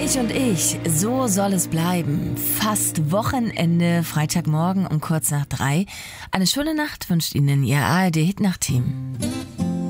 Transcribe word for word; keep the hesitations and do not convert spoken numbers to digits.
Ich und ich, so soll es bleiben. Fast Wochenende, Freitagmorgen um kurz nach drei. Eine schöne Nacht wünscht Ihnen Ihr A R D-Hit-Nacht-Team.